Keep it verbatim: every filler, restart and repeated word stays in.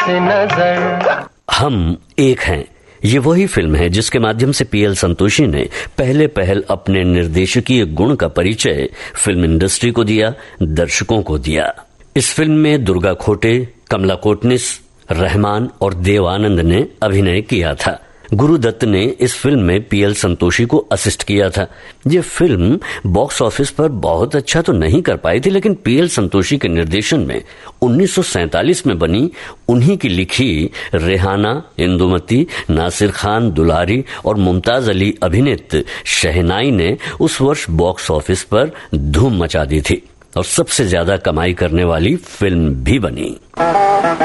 नजर। हम एक हैं, ये वही फिल्म है जिसके माध्यम से पीएल संतोषी ने पहले पहल अपने निर्देशकीय गुण का परिचय फिल्म इंडस्ट्री को दिया, दर्शकों को दिया। इस फिल्म में दुर्गा खोटे, कमला कोटनिस, रहमान और देव आनंद ने अभिनय किया था। गुरु दत्त ने इस फिल्म में पीएल संतोषी को असिस्ट किया था। ये फिल्म बॉक्स ऑफिस पर बहुत अच्छा तो नहीं कर पाई थी, लेकिन पीएल संतोषी के निर्देशन में उन्नीस सौ सैंतालीस में बनी उन्हीं की लिखी रेहाना, इंदुमती, नासिर खान दुलारी और मुमताज अली अभिनीत शहनाई ने उस वर्ष बॉक्स ऑफिस पर धूम मचा दी थी और सबसे ज्यादा कमाई करने वाली फिल्म भी बनी।